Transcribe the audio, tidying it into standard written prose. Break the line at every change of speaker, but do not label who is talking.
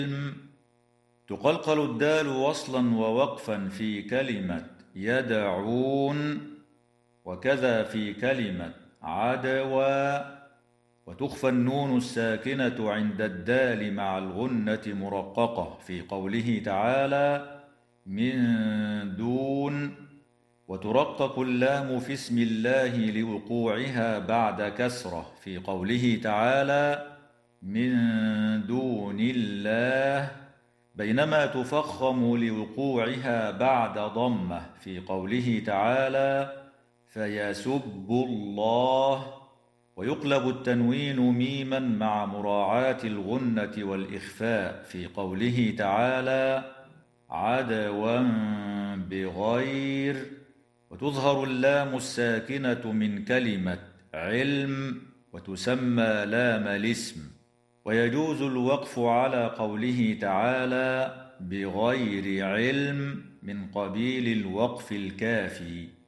تقلقل الدال وصلا ووقفا في كلمة يدعون، وكذا في كلمة عدوى. وتخفى النون الساكنة عند الدال مع الغنة مرققة في قوله تعالى من دون. وترقق اللام في اسم الله لوقوعها بعد كسرة في قوله تعالى من دون الله، بينما تفخم لوقوعها بعد ضمة في قوله تعالى فيسبوا الله. ويقلب التنوين ميما مع مراعاة الغنة والإخفاء في قوله تعالى عدوا بغير. وتظهر اللام الساكنة من كلمة علم وتسمى لام الاسم. ويجوز الوقف على قوله تعالى بغير علم من قبيل الوقف الكافي.